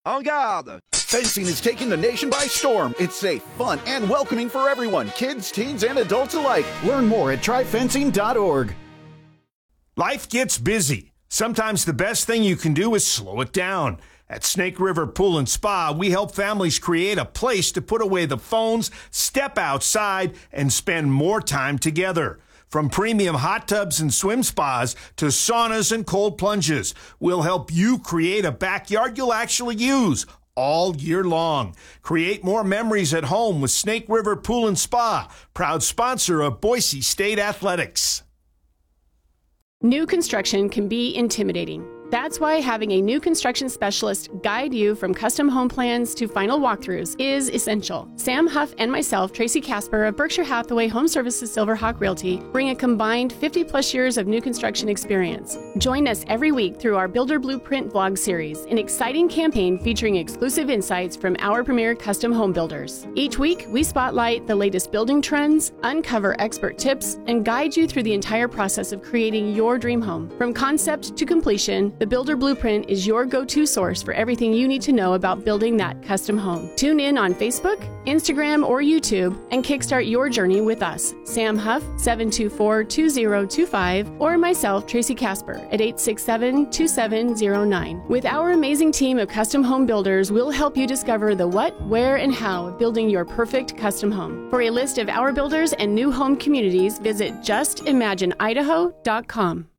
En garde! Fencing is taking the nation by storm. It's safe, fun, and welcoming for everyone, kids, teens, and adults alike. Learn more at tryfencing.org. Life gets busy. Sometimes the best thing you can do is slow it down. At Snake River Pool and Spa, we help families create a place to put away the phones, step outside, and spend more time together. From premium hot tubs and swim spas to saunas and cold plunges, we'll help you create a backyard you'll actually use all year long. Create more memories at home with Snake River Pool and Spa, proud sponsor of Boise State Athletics. New construction can be intimidating. That's why having a new construction specialist guide you from custom home plans to final walkthroughs is essential. Sam Huff and myself, Tracy Casper of Berkshire Hathaway Home Services Silverhawk Realty, bring a combined 50-plus years of new construction experience. Join us every week through our Builder Blueprint vlog series, an exciting campaign featuring exclusive insights from our premier custom home builders. Each week, we spotlight the latest building trends, uncover expert tips, and guide you through the entire process of creating your dream home. From concept to completion, the Builder Blueprint is your go-to source for everything you need to know about building that custom home. Tune in on Facebook, Instagram, or YouTube and kickstart your journey with us, Sam Huff, 724-2025, or myself, Tracy Casper, at 867-2709. With our amazing team of custom home builders, we'll help you discover the what, where, and how of building your perfect custom home. For a list of our builders and new home communities, visit justimagineidaho.com.